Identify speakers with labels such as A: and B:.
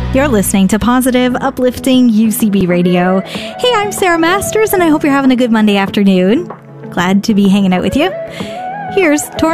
A: You're listening to Positive, Uplifting UCB Radio. Hey, I'm Sarah Masters, and I hope you're having a good Monday afternoon. Glad to be hanging out with you. Here's